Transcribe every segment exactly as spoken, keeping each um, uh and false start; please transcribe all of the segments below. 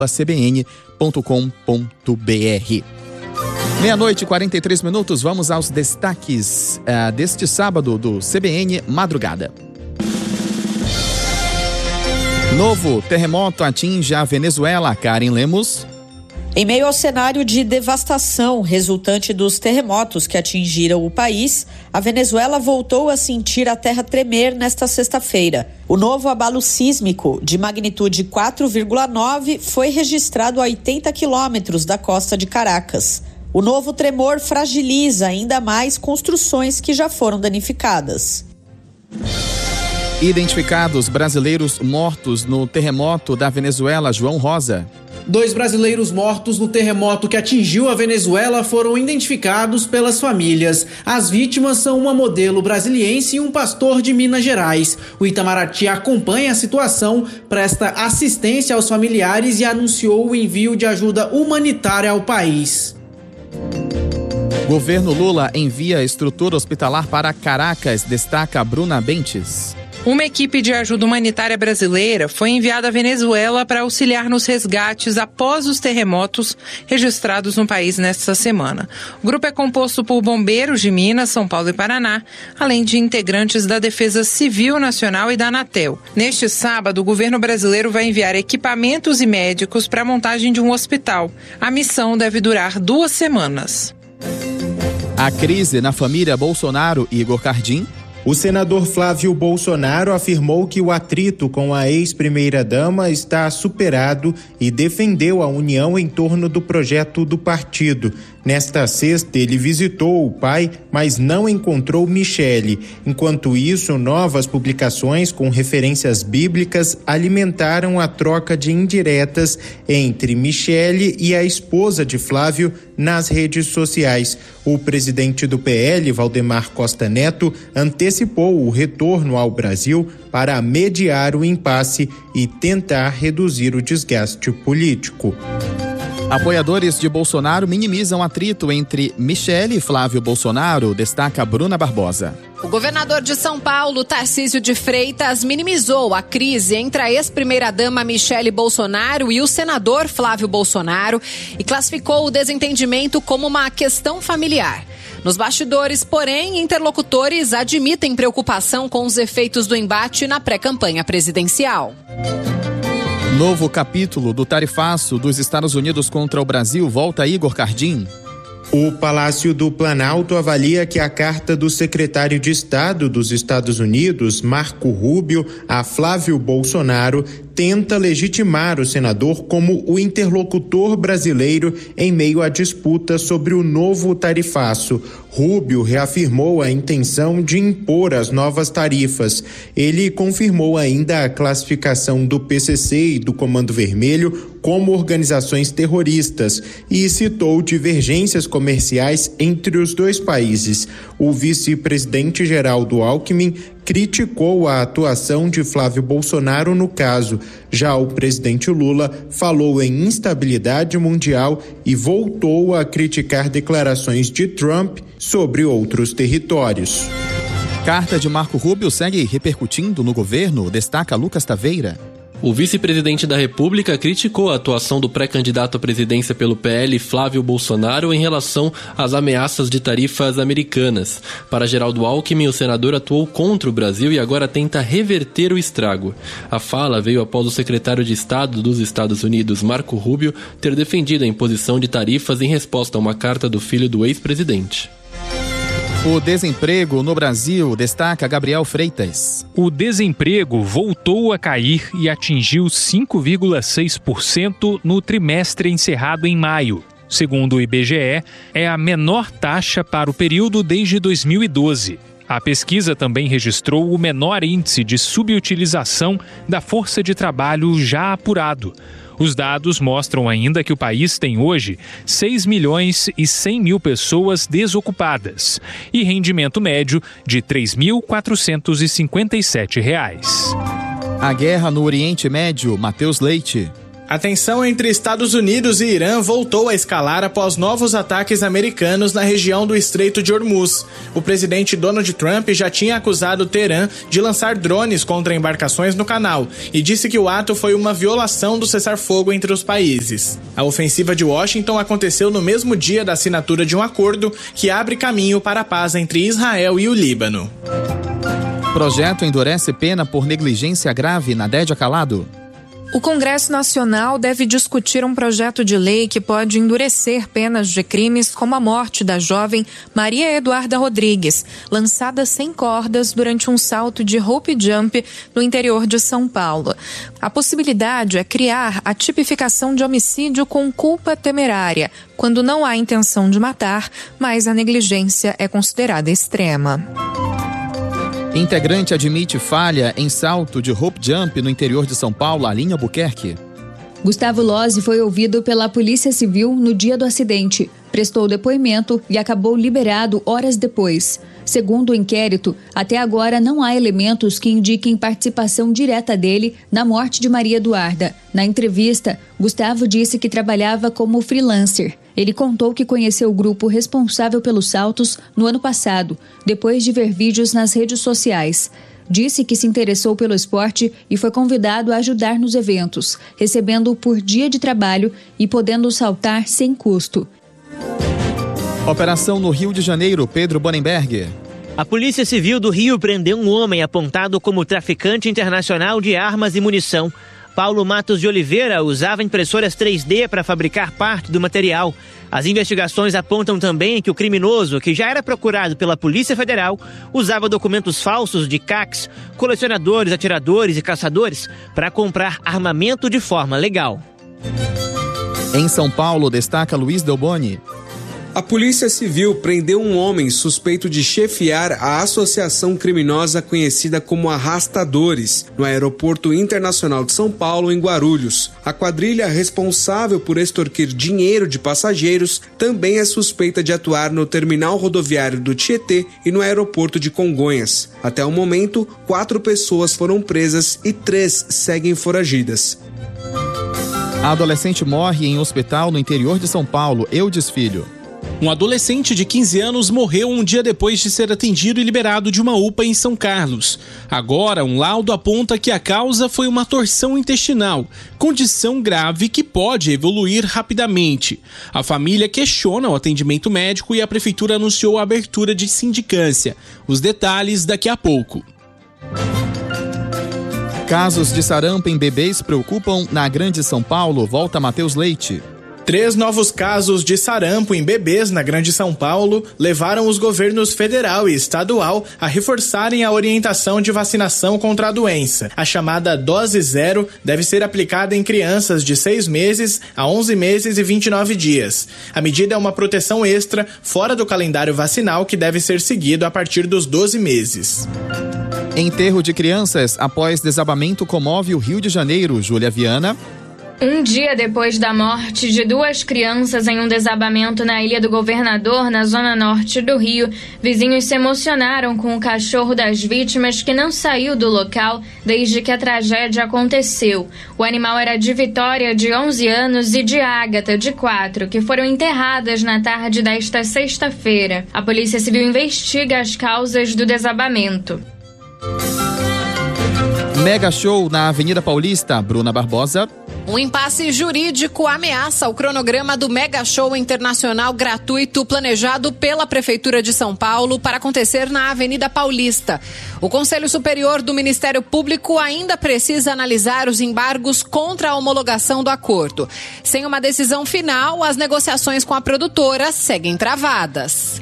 c b n ponto com ponto b r. Meia-noite e quarenta e três minutos, vamos aos destaques uh, deste sábado do C B N Madrugada. Novo terremoto atinge a Venezuela. Karen Lemos. Em meio ao cenário de devastação resultante dos terremotos que atingiram o país, a Venezuela voltou a sentir a terra tremer nesta sexta-feira. O novo abalo sísmico, de magnitude quatro vírgula nove, foi registrado a oitenta quilômetros da costa de Caracas. O novo tremor fragiliza ainda mais construções que já foram danificadas. Identificados brasileiros mortos no terremoto da Venezuela. João Rosa. Dois brasileiros mortos no terremoto que atingiu a Venezuela foram identificados pelas famílias. As vítimas são uma modelo brasiliense e um pastor de Minas Gerais. O Itamaraty acompanha a situação, presta assistência aos familiares e anunciou o envio de ajuda humanitária ao país. Governo Lula envia estrutura hospitalar para Caracas, destaca Bruna Bentes. Uma equipe de ajuda humanitária brasileira foi enviada à Venezuela para auxiliar nos resgates após os terremotos registrados no país nesta semana. O grupo é composto por bombeiros de Minas, São Paulo e Paraná, além de integrantes da Defesa Civil Nacional e da Anatel. Neste sábado, o governo brasileiro vai enviar equipamentos e médicos para a montagem de um hospital. A missão deve durar duas semanas. A crise na família Bolsonaro e Igor Cardim. O senador Flávio Bolsonaro afirmou que o atrito com a ex-primeira-dama está superado e defendeu a união em torno do projeto do partido. Nesta sexta, ele visitou o pai, mas não encontrou Michele. Enquanto isso, novas publicações com referências bíblicas alimentaram a troca de indiretas entre Michele e a esposa de Flávio nas redes sociais. O presidente do P L, Valdemar Costa Neto, antecipou o retorno ao Brasil para mediar o impasse e tentar reduzir o desgaste político. Apoiadores de Bolsonaro minimizam atrito entre Michele e Flávio Bolsonaro, destaca Bruna Barbosa. O governador de São Paulo, Tarcísio de Freitas, minimizou a crise entre a ex-primeira-dama Michele Bolsonaro e o senador Flávio Bolsonaro e classificou o desentendimento como uma questão familiar. Nos bastidores, porém, interlocutores admitem preocupação com os efeitos do embate na pré-campanha presidencial. Novo capítulo do tarifaço dos Estados Unidos contra o Brasil, volta Igor Cardim. O Palácio do Planalto avalia que a carta do secretário de Estado dos Estados Unidos, Marco Rubio, a Flávio Bolsonaro, tenta legitimar o senador como o interlocutor brasileiro em meio à disputa sobre o novo tarifaço. Rubio reafirmou a intenção de impor as novas tarifas. Ele confirmou ainda a classificação do P C C e do Comando Vermelho como organizações terroristas e citou divergências comerciais entre os dois países. O vice-presidente Geraldo Alckmin criticou a atuação de Flávio Bolsonaro no caso. Já o presidente Lula falou em instabilidade mundial e voltou a criticar declarações de Trump sobre outros territórios. Carta de Marco Rubio segue repercutindo no governo, destaca Lucas Taveira. O vice-presidente da República criticou a atuação do pré-candidato à presidência pelo P L, Flávio Bolsonaro, em relação às ameaças de tarifas americanas. Para Geraldo Alckmin, o senador atuou contra o Brasil e agora tenta reverter o estrago. A fala veio após o secretário de Estado dos Estados Unidos, Marco Rubio, ter defendido a imposição de tarifas em resposta a uma carta do filho do ex-presidente. O desemprego no Brasil, destaca Gabriel Freitas. O desemprego voltou a cair e atingiu cinco vírgula seis por cento no trimestre encerrado em maio. Segundo o I B G E, é a menor taxa para o período desde dois mil e doze. A pesquisa também registrou o menor índice de subutilização da força de trabalho já apurado. Os dados mostram ainda que o país tem hoje seis milhões e cem mil pessoas desocupadas e rendimento médio de três mil quatrocentos e cinquenta e sete reais. A guerra no Oriente Médio, Matheus Leite. A tensão entre Estados Unidos e Irã voltou a escalar após novos ataques americanos na região do Estreito de Hormuz. O presidente Donald Trump já tinha acusado Teherã de lançar drones contra embarcações no canal e disse que o ato foi uma violação do cessar-fogo entre os países. A ofensiva de Washington aconteceu no mesmo dia da assinatura de um acordo que abre caminho para a paz entre Israel e o Líbano. Projeto endurece pena por negligência grave na Dédia Calado. O Congresso Nacional deve discutir um projeto de lei que pode endurecer penas de crimes como a morte da jovem Maria Eduarda Rodrigues, lançada sem cordas durante um salto de rope jump no interior de São Paulo. A possibilidade é criar a tipificação de homicídio com culpa temerária, quando não há intenção de matar, mas a negligência é considerada extrema. Integrante admite falha em salto de rope jump no interior de São Paulo, Aline Albuquerque. Gustavo Lozzi foi ouvido pela Polícia Civil no dia do acidente, prestou depoimento e acabou liberado horas depois. Segundo o inquérito, até agora não há elementos que indiquem participação direta dele na morte de Maria Eduarda. Na entrevista, Gustavo disse que trabalhava como freelancer. Ele contou que conheceu o grupo responsável pelos saltos no ano passado, depois de ver vídeos nas redes sociais. Disse que se interessou pelo esporte e foi convidado a ajudar nos eventos, recebendo por dia de trabalho e podendo saltar sem custo. Operação no Rio de Janeiro, Pedro Bonenberg. A Polícia Civil do Rio prendeu um homem apontado como traficante internacional de armas e munição. Paulo Matos de Oliveira usava impressoras três D para fabricar parte do material. As investigações apontam também que o criminoso, que já era procurado pela Polícia Federal, usava documentos falsos de C A Cs, colecionadores, atiradores e caçadores, para comprar armamento de forma legal. Em São Paulo, destaca Luiz Delboni. A Polícia Civil prendeu um homem suspeito de chefiar a associação criminosa conhecida como Arrastadores, no Aeroporto Internacional de São Paulo, em Guarulhos. A quadrilha responsável por extorquir dinheiro de passageiros também é suspeita de atuar no terminal rodoviário do Tietê e no aeroporto de Congonhas. Até o momento, quatro pessoas foram presas e três seguem foragidas. A adolescente morre em hospital no interior de São Paulo. Eudes Filho. Um adolescente de quinze anos morreu um dia depois de ser atendido e liberado de uma U P A em São Carlos. Agora, um laudo aponta que a causa foi uma torção intestinal, condição grave que pode evoluir rapidamente. A família questiona o atendimento médico e a prefeitura anunciou a abertura de sindicância. Os detalhes daqui a pouco. Casos de sarampo em bebês preocupam na Grande São Paulo. Volta Matheus Leite. Três novos casos de sarampo em bebês na Grande São Paulo levaram os governos federal e estadual a reforçarem a orientação de vacinação contra a doença. A chamada dose zero deve ser aplicada em crianças de seis meses a onze meses e vinte e nove dias. A medida é uma proteção extra fora do calendário vacinal que deve ser seguido a partir dos doze meses. Enterro de crianças após desabamento comove o Rio de Janeiro. Júlia Viana. Um dia depois da morte de duas crianças em um desabamento na Ilha do Governador, na zona norte do Rio, vizinhos se emocionaram com o cachorro das vítimas que não saiu do local desde que a tragédia aconteceu. O animal era de Vitória, de onze anos, e de Ágata, de quatro, que foram enterradas na tarde desta sexta-feira. A Polícia Civil investiga as causas do desabamento. Mega show na Avenida Paulista. Bruna Barbosa. Um impasse jurídico ameaça o cronograma do Mega Show Internacional gratuito planejado pela Prefeitura de São Paulo para acontecer na Avenida Paulista. O Conselho Superior do Ministério Público ainda precisa analisar os embargos contra a homologação do acordo. Sem uma decisão final, as negociações com a produtora seguem travadas.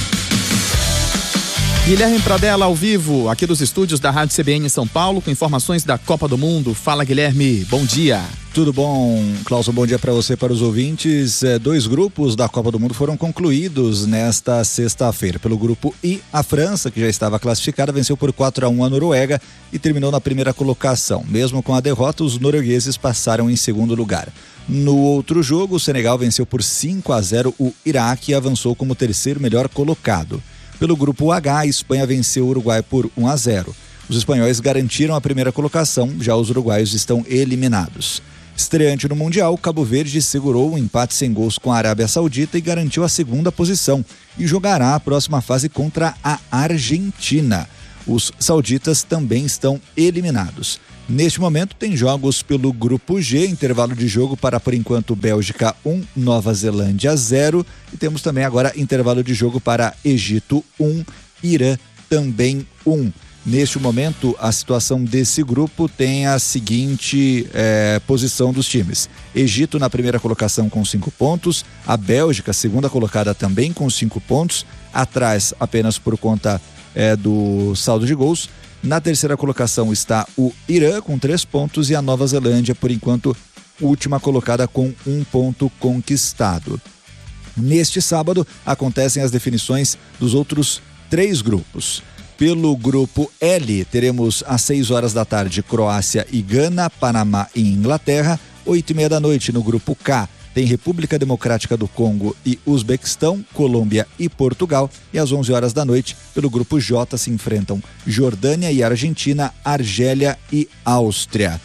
Guilherme Pradella ao vivo, aqui dos estúdios da Rádio C B N São Paulo, com informações da Copa do Mundo. Fala, Guilherme, bom dia. Tudo bom, Cláudio? Bom dia para você e para os ouvintes. É, dois grupos da Copa do Mundo foram concluídos nesta sexta-feira. Pelo grupo I, a França, que já estava classificada, venceu por quatro a um a Noruega e terminou na primeira colocação. Mesmo com a derrota, os noruegueses passaram em segundo lugar. No outro jogo, o Senegal venceu por cinco a zero o Iraque e avançou como terceiro melhor colocado. Pelo grupo H, a Espanha venceu o Uruguai por um a zero. Os espanhóis garantiram a primeira colocação, já os uruguaios estão eliminados. Estreante no Mundial, Cabo Verde segurou um empate sem gols com a Arábia Saudita e garantiu a segunda posição e jogará a próxima fase contra a Argentina. Os sauditas também estão eliminados. Neste momento tem jogos pelo Grupo G, intervalo de jogo para, por enquanto, Bélgica um, Nova Zelândia zero. E temos também agora intervalo de jogo para Egito um, Irã também um. Neste momento, a situação desse grupo tem a seguinte é, posição dos times. Egito na primeira colocação com cinco pontos, a Bélgica, segunda colocada também com cinco pontos, atrás apenas por conta é, do saldo de gols. Na terceira colocação está o Irã com três pontos e a Nova Zelândia, por enquanto, última colocada com um ponto conquistado. Neste sábado, acontecem as definições dos outros três grupos. Pelo grupo L, teremos às seis horas da tarde Croácia e Gana, Panamá e Inglaterra. Oito e meia da noite no grupo K tem República Democrática do Congo e Uzbequistão, Colômbia e Portugal. E às onze horas da noite, pelo grupo J, se enfrentam Jordânia e Argentina, Argélia e Áustria.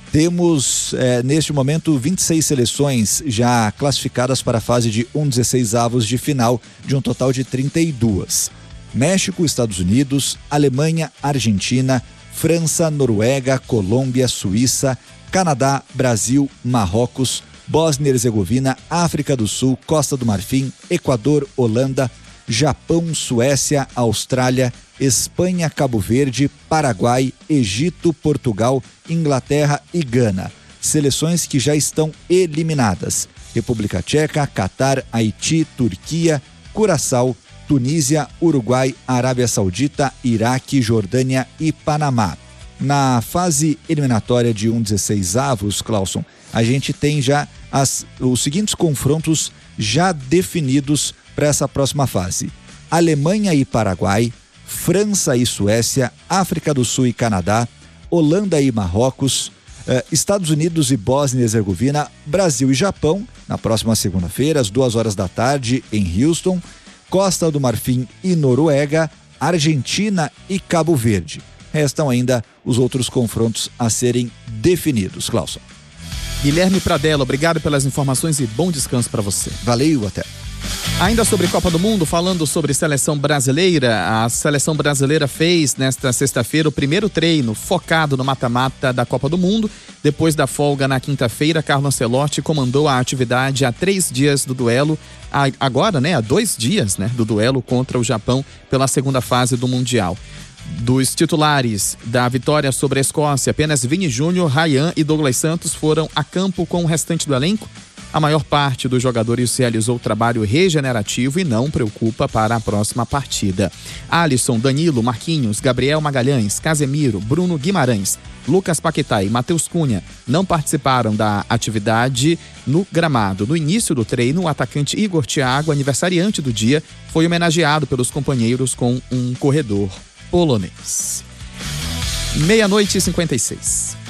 Temos, eh, neste momento, vinte e seis seleções já classificadas para a fase de um dezesseis avos de final, de um total de trinta e duas. México, Estados Unidos, Alemanha, Argentina, França, Noruega, Colômbia, Suíça, Canadá, Brasil, Marrocos, Bósnia e Herzegovina, África do Sul, Costa do Marfim, Equador, Holanda, Japão, Suécia, Austrália, Espanha, Cabo Verde, Paraguai, Egito, Portugal, Inglaterra e Gana. Seleções que já estão eliminadas: República Tcheca, Catar, Haiti, Turquia, Curaçao, Tunísia, Uruguai, Arábia Saudita, Iraque, Jordânia e Panamá. Na fase eliminatória de um dezesseis avos, Clauson, a gente tem já as, os seguintes confrontos já definidos para essa próxima fase: Alemanha e Paraguai, França e Suécia, África do Sul e Canadá, Holanda e Marrocos, eh, Estados Unidos e Bósnia e Herzegovina, Brasil e Japão, na próxima segunda-feira, às duas horas da tarde, em Houston, Costa do Marfim e Noruega, Argentina e Cabo Verde. Restam ainda os outros confrontos a serem definidos. Clauson. Guilherme Pradella, obrigado pelas informações e bom descanso para você. Valeu, até. Ainda sobre Copa do Mundo, falando sobre seleção brasileira, a seleção brasileira fez nesta sexta-feira o primeiro treino focado no mata-mata da Copa do Mundo. Depois da folga na quinta-feira, Carlo Ancelotti comandou a atividade há três dias do duelo, agora, né, há dois dias, né, do duelo contra o Japão pela segunda fase do Mundial. Dos titulares da vitória sobre a Escócia, apenas Vini Júnior, Ryan e Douglas Santos foram a campo com o restante do elenco. A maior parte dos jogadores realizou trabalho regenerativo e não preocupa para a próxima partida. Alisson, Danilo, Marquinhos, Gabriel Magalhães, Casemiro, Bruno Guimarães, Lucas Paquetá e Matheus Cunha não participaram da atividade no gramado. No início do treino, o atacante Igor Thiago, aniversariante do dia, foi homenageado pelos companheiros com um corredor polonês. Meia-noite e cinquenta e seis.